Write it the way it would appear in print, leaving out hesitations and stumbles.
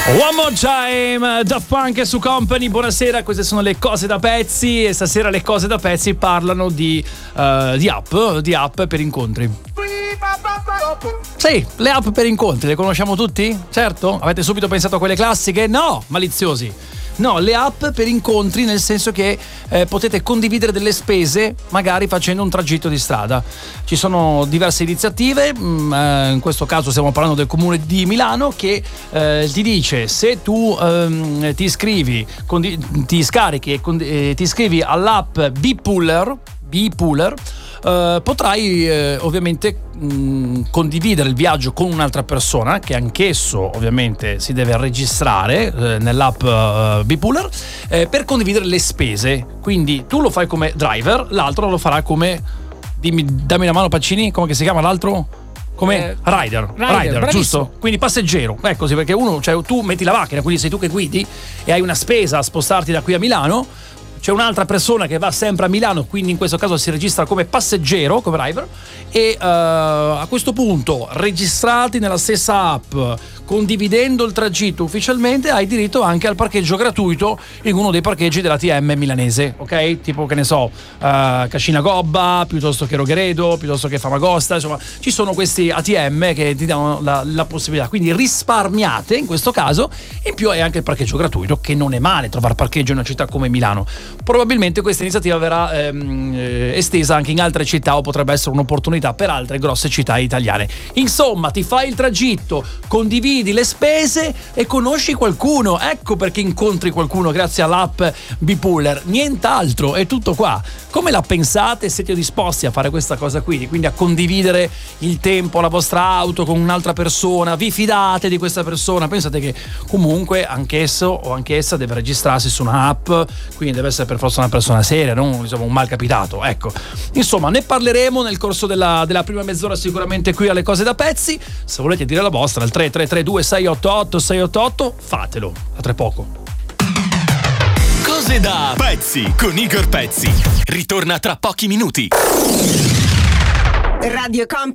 One more time, Daft Punk su Company. Buonasera, queste sono le cose da pezzi e stasera le cose da pezzi parlano di app per incontri. Sì, le app per incontri, le conosciamo tutti? Certo? Avete subito pensato a quelle classiche? No, maliziosi. No, le app per incontri, nel senso che potete condividere delle spese magari facendo un tragitto di strada. Ci sono diverse iniziative, in questo caso stiamo parlando del comune di Milano che ti dice: se tu ti iscrivi, ti scarichi e ti iscrivi all'app Bpooler, potrai ovviamente condividere il viaggio con un'altra persona che anch'esso ovviamente si deve registrare nell'app Bpooler per condividere le spese. Quindi tu lo fai come driver, l'altro lo farà come, dammi una mano Pacini, come che si chiama l'altro? Come rider, giusto? Quindi passeggero, è così, perché uno, cioè tu metti la macchina, quindi sei tu che guidi e hai una spesa a spostarti da qui a Milano. C'è un'altra persona che va sempre a Milano, quindi in questo caso si registra come passeggero, come driver, e a questo punto, registrati nella stessa app, condividendo il tragitto ufficialmente, hai diritto anche al parcheggio gratuito in uno dei parcheggi dell'ATM milanese, ok? Tipo, che ne so, Cascina Gobba, piuttosto che Rogheredo, piuttosto che Famagosta, insomma, ci sono questi ATM che ti danno la possibilità, quindi risparmiate in questo caso. In più hai anche il parcheggio gratuito, che non è male trovare parcheggio in una città come Milano. Probabilmente questa iniziativa verrà estesa anche in altre città, o potrebbe essere un'opportunità per altre grosse città italiane. Insomma, ti fai il tragitto, condividi le spese e conosci qualcuno. Ecco perché incontri qualcuno grazie all'app Bpooler, nient'altro, è tutto qua. Come la pensate? Siete disposti a fare questa cosa qui, quindi a condividere il tempo, la vostra auto con un'altra persona? Vi fidate di questa persona? Pensate che comunque anch'esso o anch'essa deve registrarsi su un'app, quindi deve essere per forza una persona seria, non insomma un malcapitato, ecco. Insomma, ne parleremo nel corso della prima mezz'ora sicuramente qui alle cose da pezzi. Se volete dire la vostra al 3332 688 688 fatelo, a tra poco. Cose da pezzi con Igor Pezzi ritorna tra pochi minuti. Radio Company